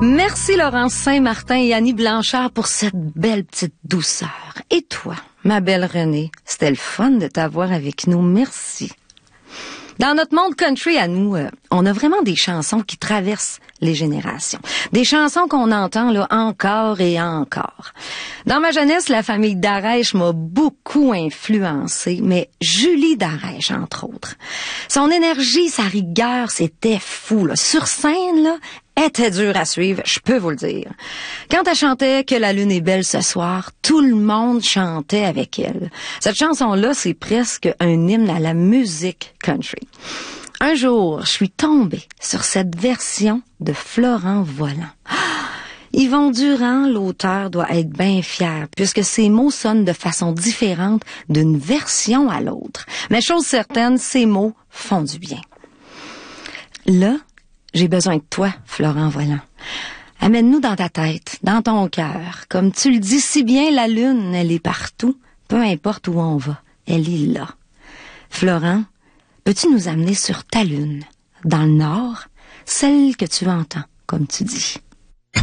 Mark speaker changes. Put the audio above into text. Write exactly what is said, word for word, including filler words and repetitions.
Speaker 1: Merci Laurence Saint-Martin et Annie Blanchard pour cette belle petite douceur. Et toi, ma belle Renée, c'était le fun de t'avoir avec nous. Merci. Dans notre monde country à nous, euh, on a vraiment des chansons qui traversent les générations. Des chansons qu'on entend là encore et encore. Dans ma jeunesse, la famille Darèche m'a beaucoup influencée, mais Julie Darèche, entre autres. Son énergie, sa rigueur, c'était fou, là. Sur scène, là, était dur à suivre, je peux vous le dire. Quand elle chantait « Que la lune est belle ce soir », tout le monde chantait avec elle. Cette chanson-là, c'est presque un hymne à la musique country. Un jour, je suis tombée sur cette version de Florent Volant. Ah! Yvon Durand, l'auteur, doit être bien fier, puisque ses mots sonnent de façon différente d'une version à l'autre. Mais chose certaine, ces mots font du bien. Là, j'ai besoin de toi, Florent Volant. Amène-nous dans ta tête, dans ton cœur. Comme tu le dis si bien, la lune, elle est partout. Peu importe où on va, elle est là. Florent, peux-tu nous amener sur ta lune, dans le nord, celle que tu entends, comme tu dis?